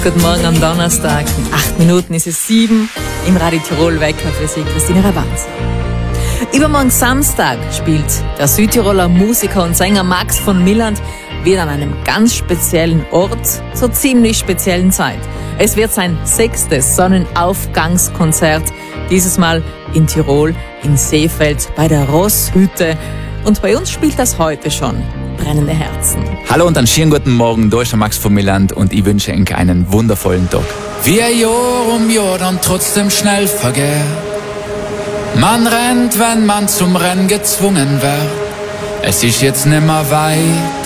Guten Morgen am Donnerstag. In 8 Minuten ist es 7 im Radio Tirol Wecker für Sie, Christine Rabanzi. Übermorgen Samstag spielt der Südtiroler Musiker und Sänger Max von Milland wieder an einem ganz speziellen Ort zur ziemlich speziellen Zeit. Es wird sein 6. Sonnenaufgangskonzert, dieses Mal in Tirol, in Seefeld bei der Rosshütte. Und bei uns spielt das heute schon. Brennende Herzen. Hallo und einen schönen guten Morgen, da ist der Max von Milland und ich wünsche Ihnen einen wundervollen Tag. Wie ein Jahr um Jahr dann trotzdem schnell vergeht. Man rennt, wenn man zum Rennen gezwungen wird. Es ist jetzt nimmer weit.